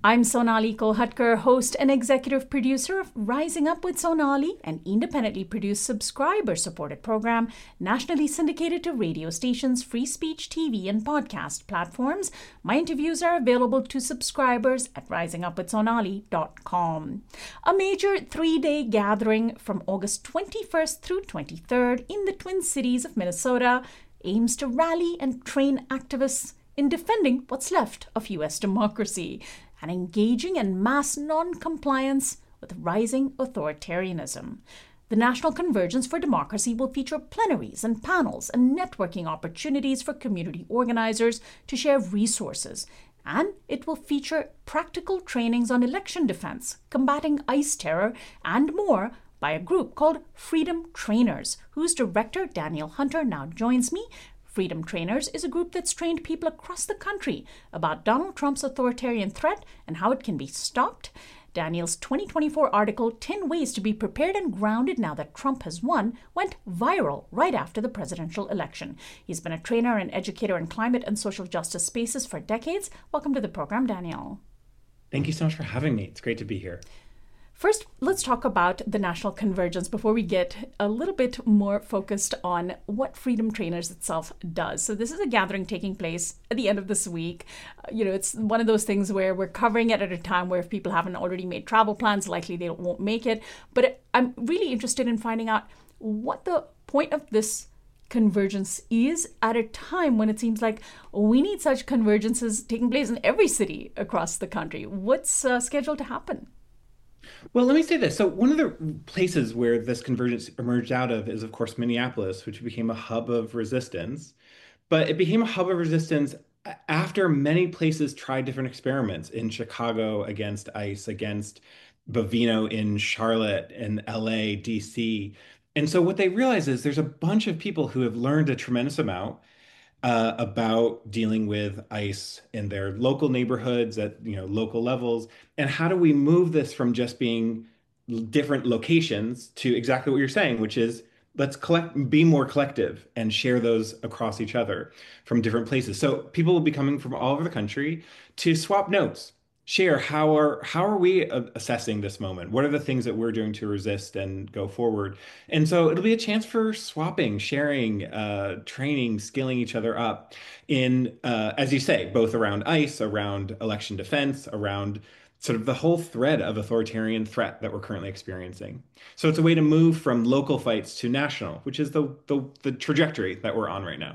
I'm Sonali Kolhatkar, host and executive producer of Rising Up with Sonali, an independently produced subscriber-supported program nationally syndicated to radio stations, free speech TV, and podcast platforms. My interviews are available to subscribers at risingupwithsonali.com. A major three-day gathering from August 21st through 23rd in the Twin Cities of Minnesota aims to rally and train activists in defending what's left of U.S. democracy and engaging in mass non-compliance with rising authoritarianism. The National Convergence for Democracy will feature plenaries and panels and networking opportunities for community organizers to share resources. And it will feature practical trainings on election defense, combating ICE terror, and more by a group called Freedom Trainers, whose director, Daniel Hunter, now joins me. Freedom Trainers is a group that's trained people across the country about Donald Trump's authoritarian threat and how it can be stopped. Daniel's 2024 article, 10 Ways to Be Prepared and Grounded Now That Trump Has Won, went viral right after the presidential election. He's been a trainer and educator in climate and social justice spaces for decades. Welcome to the program, Daniel. Thank you so much for having me. It's great to be here. First, let's talk about the National Convergence before we get a little bit more focused on what Freedom Trainers itself does. So this is a gathering taking place at the end of this week. It's one of those things where we're covering it at a time where if people haven't already made travel plans, likely they won't make it. But I'm really interested in finding out what the point of this convergence is at a time when it seems like we need such convergences taking place in every city across the country. What's scheduled to happen? Well, let me say this. So one of the places where this convergence emerged out of is, of course, Minneapolis, which became a hub of resistance. But it became a hub of resistance after many places tried different experiments in Chicago against ICE, against Bovino in Charlotte and LA, DC. And so what they realize is there's a bunch of people who have learned a tremendous amount about dealing with ICE in their local neighborhoods at local levels, and how do we move this from just being different locations to exactly what you're saying, which is let's be more collective and share those across each other from different places. So people will be coming from all over the country to swap notes, share how are we assessing this moment? What are the things that we're doing to resist and go forward? And so it'll be a chance for swapping, sharing, training, skilling each other up in, as you say, both around ICE, around election defense, around sort of the whole thread of authoritarian threat that we're currently experiencing. So it's a way to move from local fights to national, which is the trajectory that we're on right now.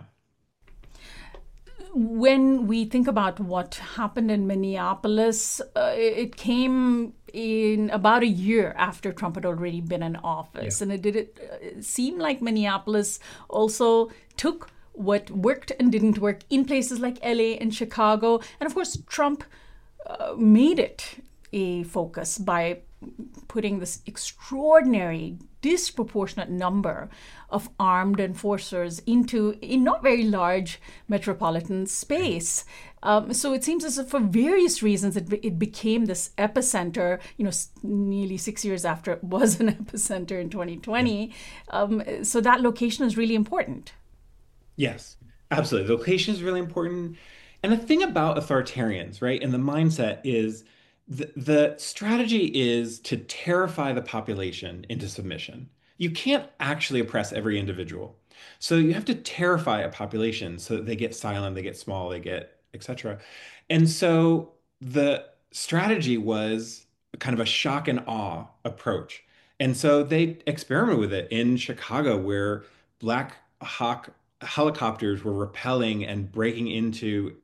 When we think about what happened in Minneapolis, it came in about a year after Trump had already been in office. Yeah. And it seemed like Minneapolis also took what worked and didn't work in places like LA and Chicago. And of course, Trump made it a focus by putting this extraordinary, disproportionate number of armed enforcers into a not very large metropolitan space. So it seems as if for various reasons it became this epicenter, nearly 6 years after it was an epicenter in 2020. So that location is really important. Yes, absolutely. The location is really important. And the thing about authoritarians, right, and the mindset is the strategy is to terrify the population into submission. You can't actually oppress every individual. So you have to terrify a population so that they get silent, they get small, they get etc. And so the strategy was kind of a shock and awe approach. And so they experimented with it in Chicago, where Black Hawk helicopters were rappelling and breaking into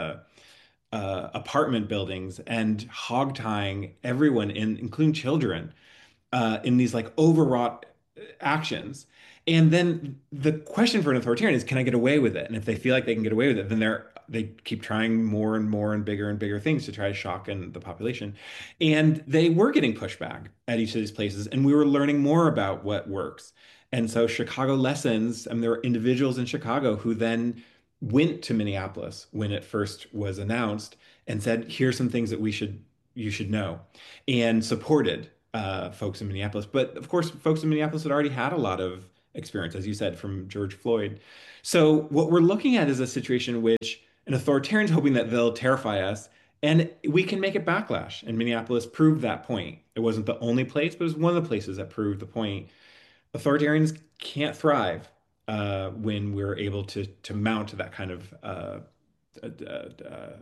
apartment buildings and hog tying everyone, including children, in these like overwrought actions. And then the question for an authoritarian is, can I get away with it? And if they feel like they can get away with it, then they keep trying more and more and bigger things to try to shock the population. And they were getting pushback at each of these places, and we were learning more about what works. And so Chicago Lessons, there were individuals in Chicago who then went to Minneapolis when it first was announced and said, here's some things that you should know, and supported folks in Minneapolis. But of course, folks in Minneapolis had already had a lot of experience, as you said, from George Floyd. So what we're looking at is a situation in which an authoritarian is hoping that they'll terrify us, And we can make it backlash. And Minneapolis proved that point. It wasn't the only place, but it was one of the places that proved the point. Authoritarians can't thrive when we're able to mount that kind of uh, uh,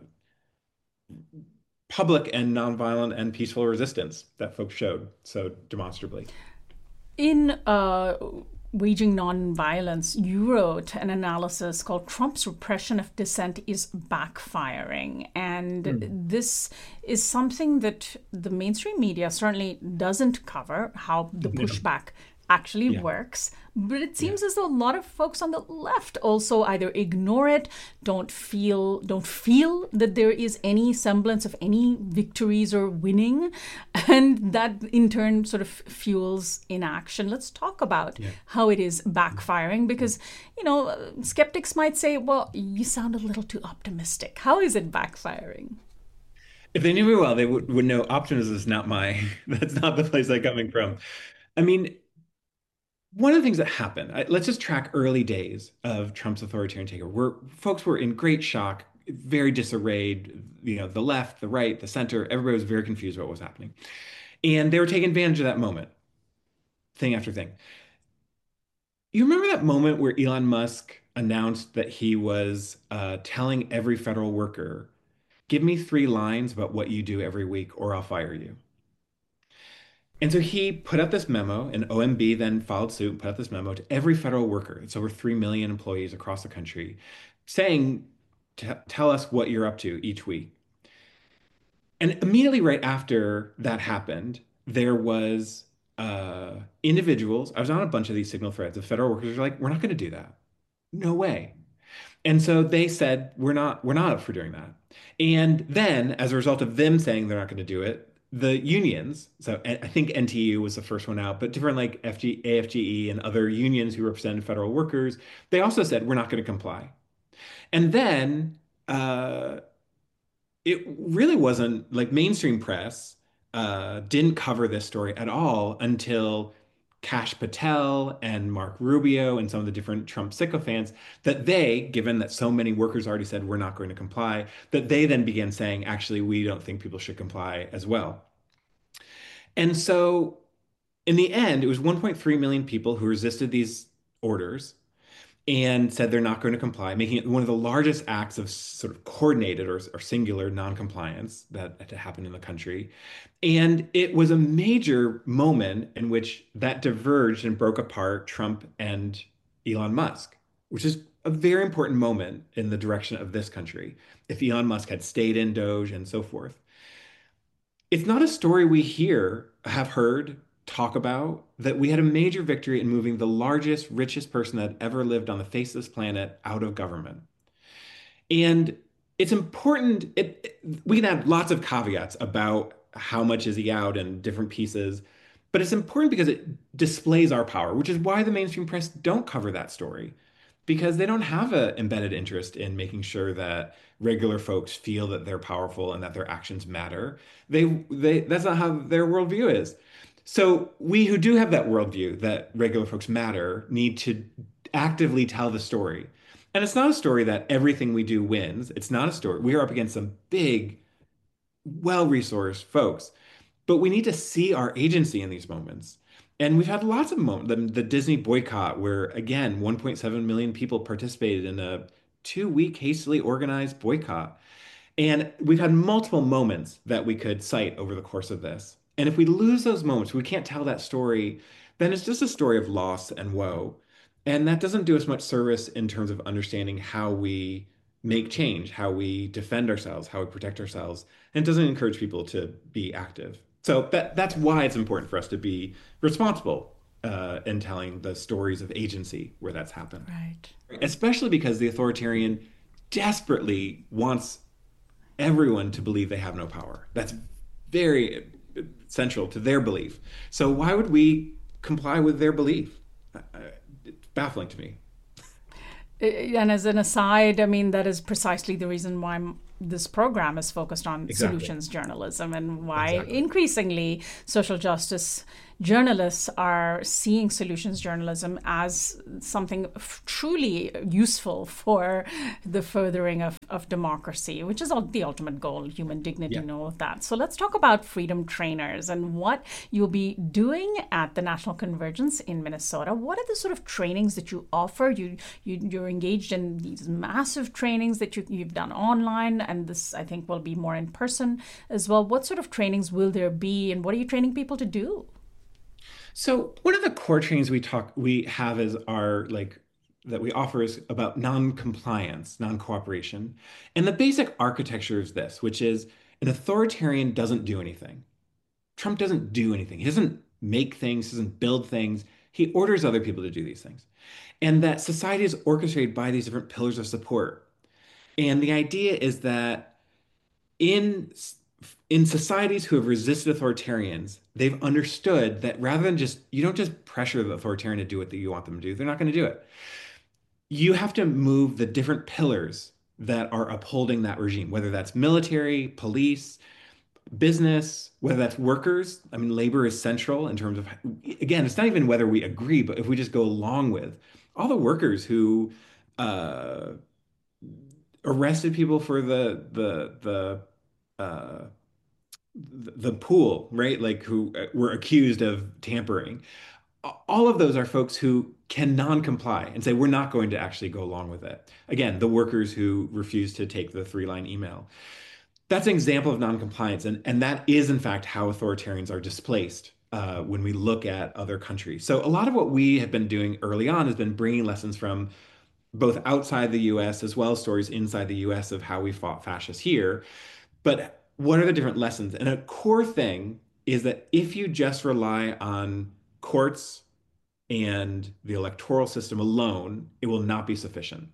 public and nonviolent and peaceful resistance that folks showed so demonstrably. In Waging Nonviolence, you wrote an analysis called Trump's Repression of Dissent is Backfiring. And this is something that the mainstream media certainly doesn't cover, how the Yeah. pushback actually Yeah. works. But it Yeah. seems as though a lot of folks on the left also either ignore it, don't feel that there is any semblance of any victories or winning, and that in turn sort of fuels inaction. Let's talk about Yeah. how it is backfiring, because skeptics might say, well, you sound a little too optimistic. How is it backfiring? If they knew me well, they would know optimism is not that's not the place I'm coming from. I mean, one of the things that happened, let's just track early days of Trump's authoritarian takeover, where folks were in great shock, very disarrayed, the left, the right, the center, everybody was very confused about what was happening. And they were taking advantage of that moment, thing after thing. You remember that moment where Elon Musk announced that he was telling every federal worker, give me 3 lines about what you do every week or I'll fire you. And so he put out this memo, and OMB then followed suit and put out this memo to every federal worker. It's over 3 million employees across the country, saying, tell us what you're up to each week. And immediately right after that happened, there was individuals. I was on a bunch of these signal threads of federal workers who were like, we're not going to do that. No way. And so they said, we're not up for doing that. And then, as a result of them saying they're not going to do it, the unions, so I think NTU was the first one out, but different like AFGE and other unions who represented federal workers, they also said, we're not going to comply. And then it really wasn't like mainstream press didn't cover this story at all until Kash Patel and Mark Rubio and some of the different Trump sycophants that they, given that so many workers already said we're not going to comply, that they then began saying, actually, we don't think people should comply as well. And so in the end, it was 1.3 million people who resisted these orders and said they're not going to comply, making it one of the largest acts of sort of coordinated or singular noncompliance that had happened in the country. And it was a major moment in which that diverged and broke apart Trump and Elon Musk, which is a very important moment in the direction of this country. If Elon Musk had stayed in Doge and so forth. It's not a story we have heard, talk about, that we had a major victory in moving the largest, richest person that ever lived on the face of this planet out of government. And it's important, we can add lots of caveats about how much is he out and different pieces, but it's important because it displays our power, which is why the mainstream press don't cover that story, because they don't have an embedded interest in making sure that regular folks feel that they're powerful and that their actions matter. That's not how their worldview is. So we who do have that worldview that regular folks matter need to actively tell the story. And it's not a story that everything we do wins. It's not a story. We are up against some big, well-resourced folks, but we need to see our agency in these moments. And we've had lots of moments. The Disney boycott, where again, 1.7 million people participated in a 2-week hastily organized boycott. And we've had multiple moments that we could cite over the course of this. And if we lose those moments, we can't tell that story, then it's just a story of loss and woe. And that doesn't do us much service in terms of understanding how we make change, how we defend ourselves, how we protect ourselves. And it doesn't encourage people to be active. So that's why it's important for us to be responsible in telling the stories of agency where that's happened. Right. Especially because the authoritarian desperately wants everyone to believe they have no power. That's very central to their belief. So why would we comply with their belief? It's baffling to me. And as an aside, I mean, that is precisely the reason why this program is focused on Exactly. solutions journalism, and why Exactly. increasingly social justice journalists are seeing solutions journalism as something truly useful for the furthering of democracy, which is the ultimate goal, human dignity, Yeah. and all of that. So let's talk about freedom trainers and what you'll be doing at the National Convergence in Minnesota. What are the sort of trainings that you offer? You're engaged in these massive trainings that you've done online, and this I think will be more in person as well. What sort of trainings will there be, and what are you training people to do? So one of the core trainings we have is our like that we offer is about non-compliance, non-cooperation. And the basic architecture is this, which is an authoritarian doesn't do anything. Trump doesn't do anything. He doesn't make things, he doesn't build things. He orders other people to do these things. And that society is orchestrated by these different pillars of support. And the idea is that in in societies who have resisted authoritarians, they've understood that rather than just you don't just pressure the authoritarian to do what you want them to do, they're not going to do it. You have to move the different pillars that are upholding that regime, whether that's military, police, business, whether that's workers. I mean, labor is central in terms of, again, it's not even whether we agree, but if we just go along with all the workers who uh, arrested people for uh, the pool, right? Like who were accused of tampering. All of those are folks who can non-comply and say, we're not going to actually go along with it. Again, the workers who refuse to take the three-line email. That's an example of non-compliance. And that is, in fact, how authoritarians are displaced when we look at other countries. So a lot of what we have been doing early on has been bringing lessons from both outside the US as well as stories inside the US of how we fought fascists here. But what are the different lessons? And a core thing is that if you just rely on courts and the electoral system alone, it will not be sufficient.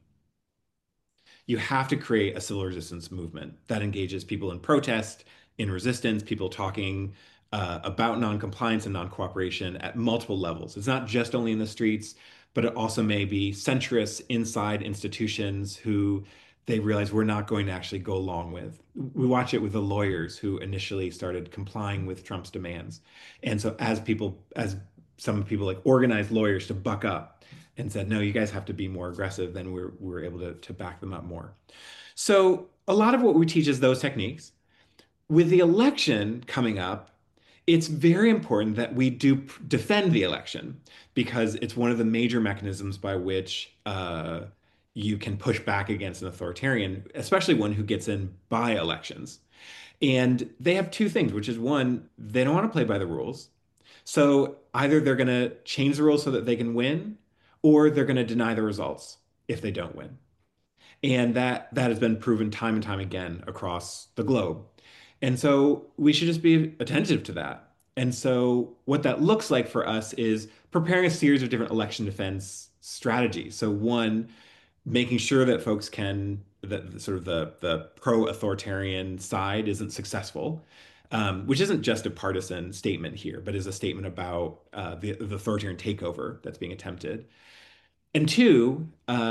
You have to create a civil resistance movement that engages people in protest, in resistance, people talking about noncompliance and non-cooperation at multiple levels. It's not just only in the streets, but it also may be centrists inside institutions who they realize we're not going to actually go along with. We watch it with the lawyers who initially started complying with Trump's demands. And so as some people like organized lawyers to buck up and said, no, you guys have to be more aggressive, then we're able to back them up more. So a lot of what we teach is those techniques. With the election coming up, it's very important that we do defend the election because it's one of the major mechanisms by which you can push back against an authoritarian, especially one who gets in by elections. And they have two things, which is one, they don't want to play by the rules. So either they're going to change the rules so that they can win, or they're going to deny the results if they don't win. And that has been proven time and time again across the globe. And so we should just be attentive to that. And so what that looks like for us is preparing a series of different election defense strategies. So one, making sure that folks can that sort of the pro-authoritarian side isn't successful, which isn't just a partisan statement here, but is a statement about the authoritarian takeover that's being attempted. And two,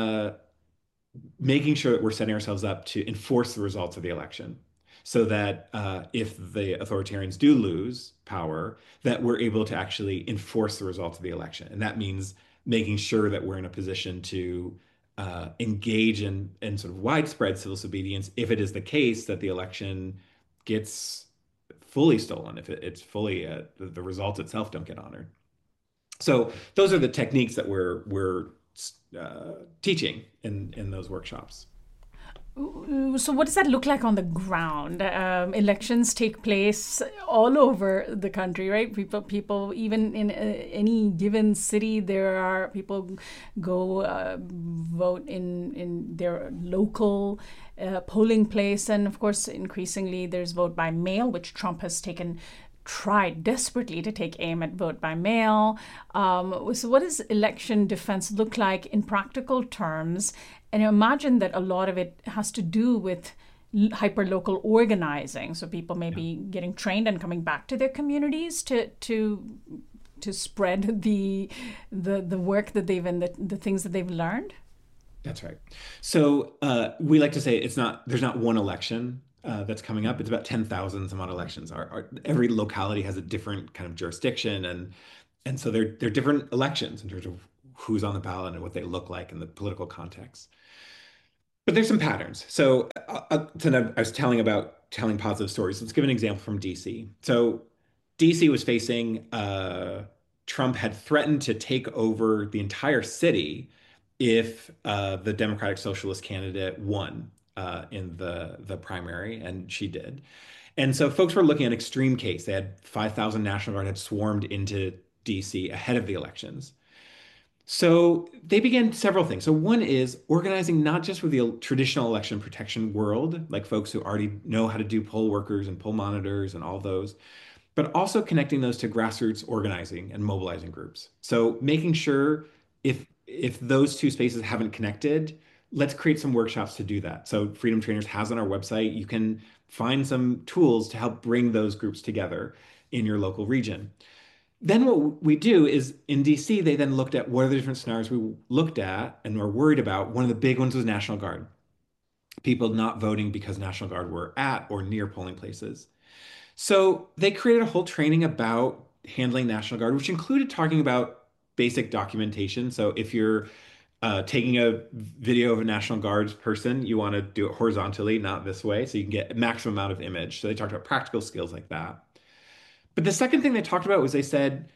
making sure that we're setting ourselves up to enforce the results of the election so that if the authoritarians do lose power, that we're able to actually enforce the results of the election. And that means making sure that we're in a position to engage in sort of widespread civil disobedience if it is the case that the election gets fully stolen, if it's fully the results itself don't get honored. So those are the techniques that we're teaching in those workshops. So, what does that look like on the ground? Elections take place all over the country, right? People, even in any given city, there are people go vote in their local polling place, and of course, increasingly, there's vote by mail, which Trump has tried desperately to take aim at vote by mail. So, what does election defense look like in practical terms? And I imagine that a lot of it has to do with hyper-local organizing. So people may be getting trained and coming back to their communities to spread the work that they've and the things that they've learned. That's right. So we like to say there's not one election. that's coming up. It's about 10,000 some odd elections. Every locality has a different kind of jurisdiction, and so they're different elections in terms of who's on the ballot and what they look like in the political context. But there's some patterns. So I was telling positive stories. Let's give an example from DC. So DC was facing Trump had threatened to take over the entire city if the Democratic Socialist candidate won in the primary, and she did. And so folks were looking at an extreme case. They had 5,000 National Guard had swarmed into DC ahead of the elections. So they began several things. So one is organizing not just with the traditional election protection world, like folks who already know how to do poll workers and poll monitors and all those, but also connecting those to grassroots organizing and mobilizing groups. So making sure if those two spaces haven't connected, let's create some workshops to do that. So Freedom Trainers has on our website, you can find some tools to help bring those groups together in your local region. Then what we do is in DC, they then looked at what are the different scenarios we looked at and were worried about. One of the big ones was National Guard, people not voting because National Guard were at or near polling places. So they created a whole training about handling National Guard, which included talking about basic documentation. So if you're taking a video of a National Guards person, you want to do it horizontally, not this way, so you can get a maximum amount of image. So they talked about practical skills like that. But the second thing they talked about was they said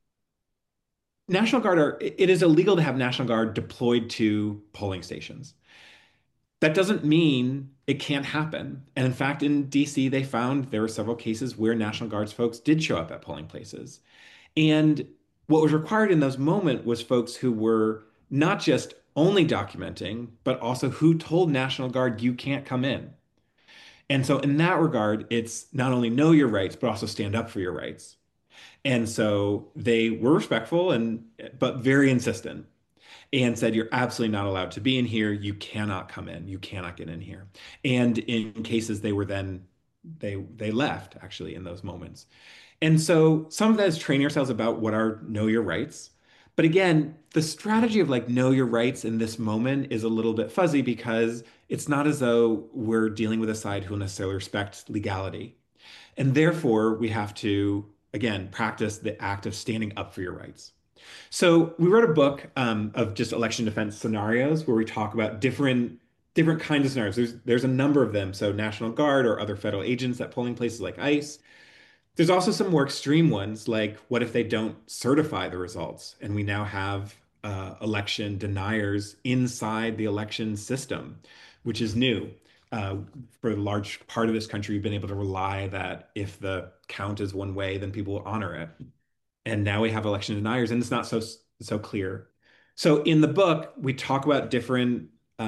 it is illegal to have National Guard deployed to polling stations. That doesn't mean it can't happen. And in fact, in DC, they found there were several cases where National Guards folks did show up at polling places. And what was required in those moments was folks who were not just only documenting, but also who told National Guard you can't come in. And so in that regard, it's not only know your rights, but also stand up for your rights. And so they were respectful and but very insistent and said, you're absolutely not allowed to be in here. You cannot come in. You cannot get in here. And in cases they were then they left actually in those moments. And so some of that is training ourselves about what are know your rights. But again, the strategy of like know your rights in this moment is a little bit fuzzy because it's not as though we're dealing with a side who will necessarily respect legality. And therefore, we have to, again, practice the act of standing up for your rights. So we wrote a book of just election defense scenarios where we talk about different kinds of scenarios. There's a number of them. So National Guard or other federal agents at polling places like ICE. There's also some more extreme ones, like what if they don't certify the results? And we now have election deniers inside the election system, which is new. Uh, for a large part of this country, we've been able to rely that if the count is one way, then people will honor it. And now we have election deniers, and it's not so clear. So in the book, we talk about different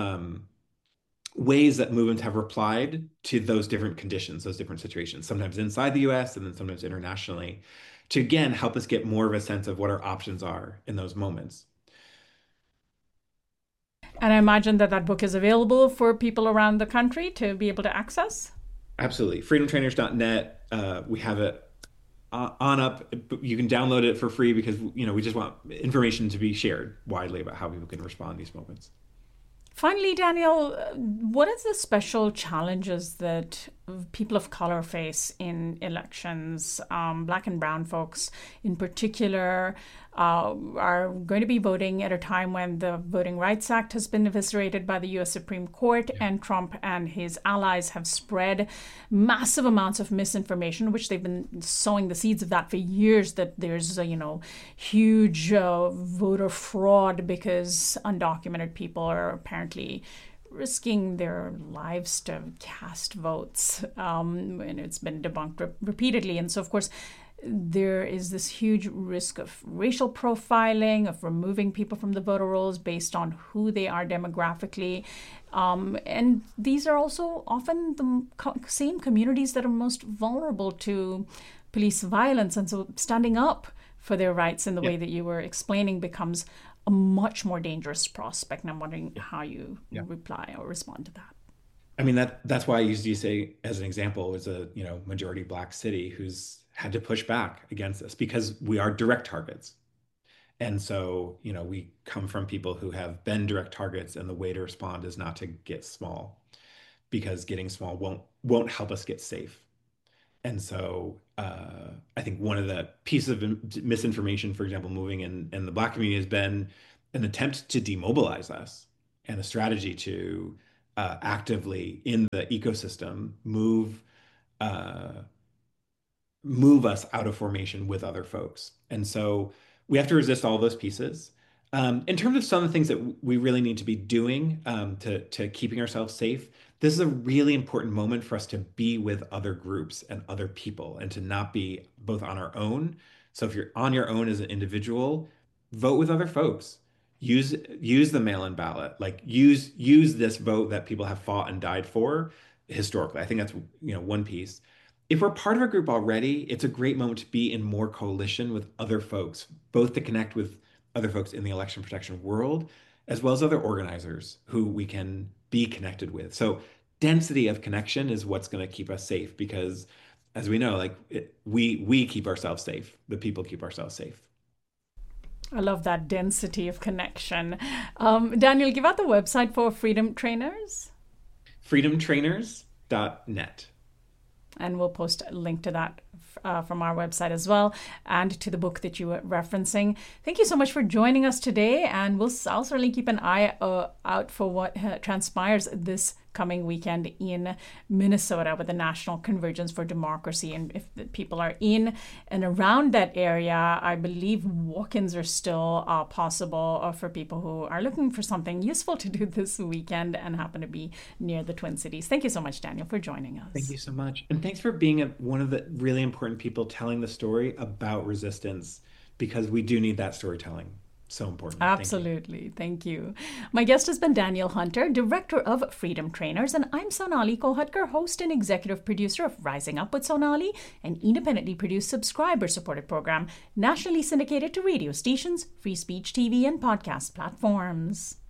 ways that movements have replied to those different conditions, those different situations, sometimes inside the US and then sometimes internationally, to again help us get more of a sense of what our options are in those moments. And I imagine that that book is available for people around the country to be able to access. Absolutely. Freedomtrainers.net. We have it on up. You can download it for free because we just want information to be shared widely about how people can respond in these moments. Finally, Daniel, what is the special challenges that people of color face in elections? Black and brown folks in particular are going to be voting at a time when the Voting Rights Act has been eviscerated by the U.S. Supreme Court, and Trump and his allies have spread massive amounts of misinformation, which they've been sowing the seeds of that for years, that there's huge voter fraud because undocumented people are apparently risking their lives to cast votes. And it's been debunked repeatedly. And so, of course, there is this huge risk of racial profiling, of removing people from the voter rolls based on who they are demographically. And these are also often the same communities that are most vulnerable to police violence. And so standing up for their rights in the way that you were explaining becomes a much more dangerous prospect. And I'm wondering how you reply or respond to that. I mean, that's why I used DC as an example. As a majority Black city who's had to push back against this because we are direct targets. And so, we come from people who have been direct targets, and the way to respond is not to get small. because getting small won't help us get safe. And so I think one of the pieces of misinformation, for example, moving in the Black community has been an attempt to demobilize us and a strategy to actively in the ecosystem uh, move us out of formation with other folks. And so we have to resist all those pieces. In terms of some of the things that we really need to be doing to keeping ourselves safe, this is a really important moment for us to be with other groups and other people and to not be both on our own. So if you're on your own as an individual, vote with other folks. Use the mail-in ballot. Like use this vote that people have fought and died for historically. I think that's one piece. If we're part of a group already, it's a great moment to be in more coalition with other folks, both to connect with other folks in the election protection world, as well as other organizers who we can be connected with. So density of connection is what's going to keep us safe because, as we know, we keep ourselves safe. The people keep ourselves safe. I love that density of connection. Daniel, give out the website for Freedom Trainers. freedomtrainers.net. And we'll post a link to that from our website as well, and to the book that you were referencing. Thank you so much for joining us today, and I'll certainly keep an eye out for what transpires this coming weekend in Minnesota with the National Convergence for Democracy. And if the people are in and around that area, I believe walk-ins are still possible for people who are looking for something useful to do this weekend and happen to be near the Twin Cities. Thank you so much, Daniel, for joining us. Thank you so much. And thanks for being one of the really important people telling the story about resistance, because we do need that storytelling. So important. Absolutely. Thank you. My guest has been Daniel Hunter, Director of Freedom Trainers, and I'm Sonali Kohatkar, host and executive producer of Rising Up with Sonali, an independently produced subscriber-supported program nationally syndicated to radio stations, free speech TV, and podcast platforms.